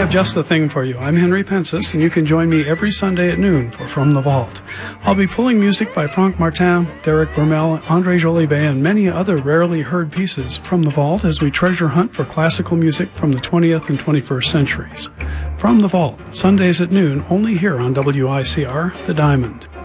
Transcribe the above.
have just the thing for you. I'm Henry Pensis, and you can join me every Sunday at noon for From the Vault. I'll be pulling music by Franck Martin, Derek Vermel, André Jolivet, and many other rarely heard pieces from the vault as we treasure hunt for classical music from the 20th and 21st centuries. From the Vault, Sundays at noon, only here on WICR, The Diamond.